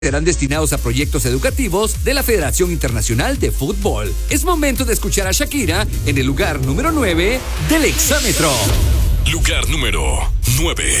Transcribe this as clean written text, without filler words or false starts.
serán destinados a proyectos educativos de la Federación Internacional de Fútbol. Es momento de escuchar a Shakira en el lugar número 9 del Exámetro. Lugar número 9.